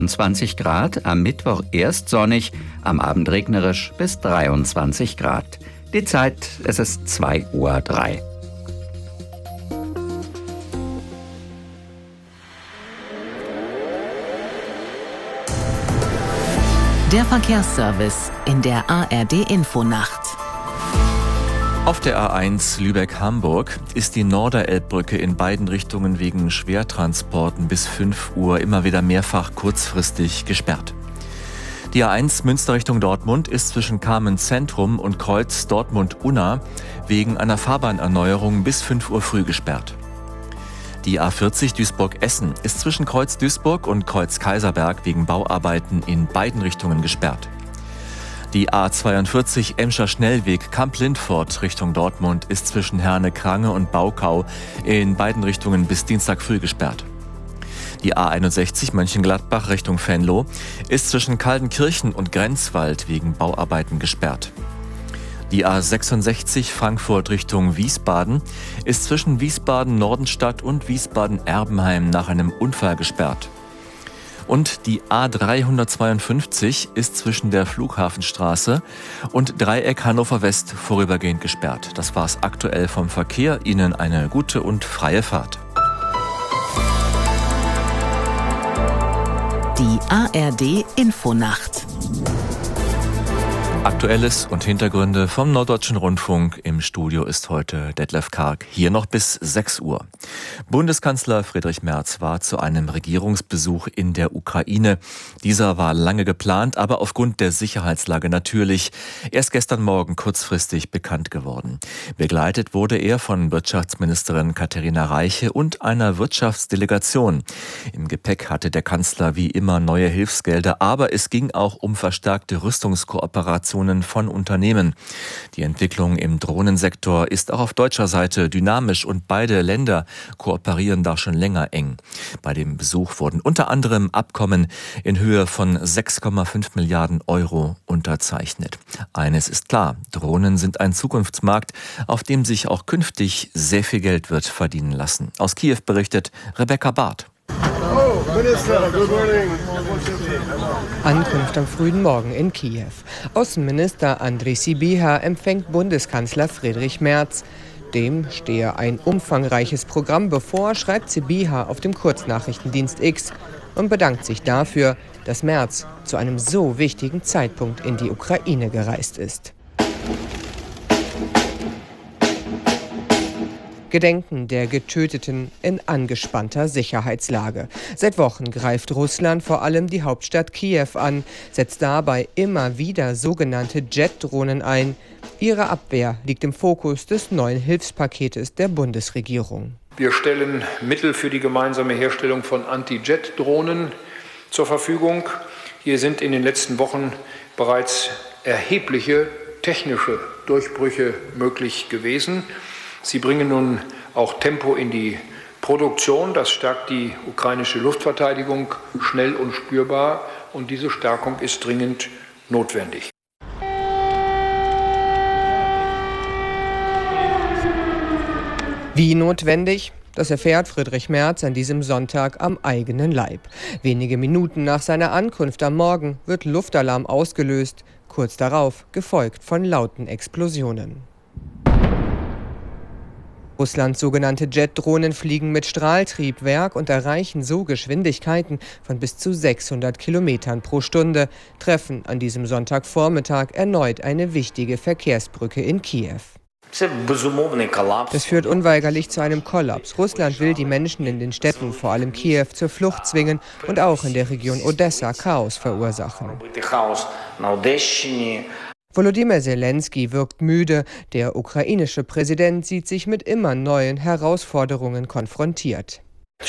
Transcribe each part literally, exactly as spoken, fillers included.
zwanzig Grad, am Mittwoch erst sonnig, am Abend regnerisch bis dreiundzwanzig Grad. Die Zeit, es ist zwei Uhr drei. Der Verkehrsservice in der A R D-Infonacht. Auf der A eins Lübeck-Hamburg ist die Norderelbbrücke in beiden Richtungen wegen Schwertransporten bis fünf Uhr immer wieder mehrfach kurzfristig gesperrt. Die A eins Münster Richtung Dortmund ist zwischen Kamen Zentrum und Kreuz Dortmund-Unna wegen einer Fahrbahnerneuerung bis fünf Uhr früh gesperrt. Die A vierzig Duisburg-Essen ist zwischen Kreuz Duisburg und Kreuz Kaiserberg wegen Bauarbeiten in beiden Richtungen gesperrt. Die A zweiundvierzig Emscher Schnellweg Kamp-Lindfort Richtung Dortmund ist zwischen Herne-Krange und Baukau in beiden Richtungen bis Dienstag früh gesperrt. Die A einundsechzig Mönchengladbach Richtung Venlo ist zwischen Kaldenkirchen und Grenzwald wegen Bauarbeiten gesperrt. Die A sechsundsechzig Frankfurt Richtung Wiesbaden ist zwischen Wiesbaden-Nordenstadt und Wiesbaden-Erbenheim nach einem Unfall gesperrt. Und die A dreihundertzweiundfünfzig ist zwischen der Flughafenstraße und Dreieck Hannover West vorübergehend gesperrt. Das war's aktuell vom Verkehr. Ihnen eine gute und freie Fahrt. Die A R D-Infonacht. Aktuelles und Hintergründe vom Norddeutschen Rundfunk. Im Studio ist heute Detlef Karg. Hier noch bis sechs Uhr. Bundeskanzler Friedrich Merz war zu einem Regierungsbesuch in der Ukraine. Dieser war lange geplant, aber aufgrund der Sicherheitslage natürlich erst gestern Morgen kurzfristig bekannt geworden. Begleitet wurde er von Wirtschaftsministerin Katharina Reiche und einer Wirtschaftsdelegation. Im Gepäck hatte der Kanzler wie immer neue Hilfsgelder, aber es ging auch um verstärkte Rüstungskooperation von Unternehmen. Die Entwicklung im Drohnensektor ist auch auf deutscher Seite dynamisch und beide Länder kooperieren da schon länger eng. Bei dem Besuch wurden unter anderem Abkommen in Höhe von sechs Komma fünf Milliarden Euro unterzeichnet. Eines ist klar, Drohnen sind ein Zukunftsmarkt, auf dem sich auch künftig sehr viel Geld wird verdienen lassen. Aus Kiew berichtet Rebecca Barth. Oh, Minister, good morning. Ankunft am frühen Morgen in Kiew. Außenminister Andrii Sybiha empfängt Bundeskanzler Friedrich Merz. Dem stehe ein umfangreiches Programm bevor, schreibt Sybiha auf dem Kurznachrichtendienst X und bedankt sich dafür, dass Merz zu einem so wichtigen Zeitpunkt in die Ukraine gereist ist. Gedenken der Getöteten in angespannter Sicherheitslage. Seit Wochen greift Russland vor allem die Hauptstadt Kiew an, setzt dabei immer wieder sogenannte Jet-Drohnen ein. Ihre Abwehr liegt im Fokus des neuen Hilfspaketes der Bundesregierung. Wir stellen Mittel für die gemeinsame Herstellung von Anti-Jet-Drohnen zur Verfügung. Hier sind in den letzten Wochen bereits erhebliche technische Durchbrüche möglich gewesen. Sie bringen nun auch Tempo in die Produktion. Das stärkt die ukrainische Luftverteidigung schnell und spürbar. Und diese Stärkung ist dringend notwendig. Wie notwendig? Das erfährt Friedrich Merz an diesem Sonntag am eigenen Leib. Wenige Minuten nach seiner Ankunft am Morgen wird Luftalarm ausgelöst. Kurz darauf gefolgt von lauten Explosionen. Russlands sogenannte Jet-Drohnen fliegen mit Strahltriebwerk und erreichen so Geschwindigkeiten von bis zu sechshundert Kilometern pro Stunde, treffen an diesem Sonntagvormittag erneut eine wichtige Verkehrsbrücke in Kiew. Das führt unweigerlich zu einem Kollaps. Russland will die Menschen in den Städten, vor allem Kiew, zur Flucht zwingen und auch in der Region Odessa Chaos verursachen. Volodymyr Zelensky wirkt müde. Der ukrainische Präsident sieht sich mit immer neuen Herausforderungen konfrontiert.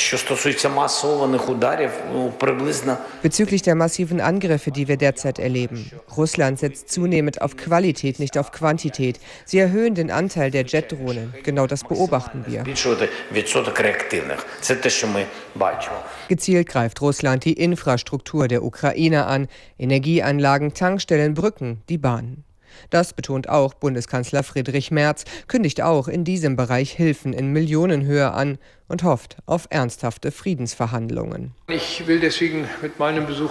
Bezüglich der massiven Angriffe, die wir derzeit erleben. Russland setzt zunehmend auf Qualität, nicht auf Quantität. Sie erhöhen den Anteil der Jet-Drohnen. Genau das beobachten wir. Gezielt greift Russland die Infrastruktur der Ukraine an. Energieanlagen, Tankstellen, Brücken, die Bahn. Das betont auch Bundeskanzler Friedrich Merz, kündigt auch in diesem Bereich Hilfen in Millionenhöhe an und hofft auf ernsthafte Friedensverhandlungen. Ich will deswegen mit meinem Besuch